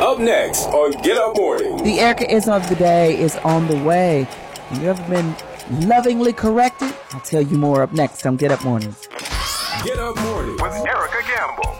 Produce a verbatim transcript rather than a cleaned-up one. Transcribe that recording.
Up next on Get Up Mornings. The Ericaism of the day is on the way. Have you ever been lovingly corrected? I'll tell you more up next on Get Up Mornings. Get Up Mornings with Erica Gamble.